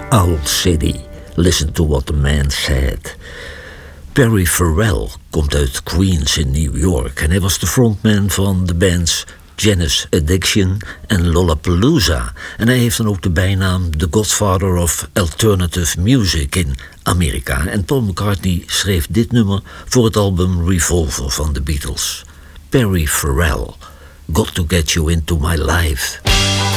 Owl City, Listen to What the Man Said. Perry Farrell komt uit Queens in New York en hij was de frontman van de bands Janis Addiction en Lollapalooza. En hij heeft dan ook de bijnaam The Godfather of Alternative Music in Amerika. En Paul McCartney schreef dit nummer voor het album Revolver van de Beatles. Perry Farrell, Got to Get You Into My Life.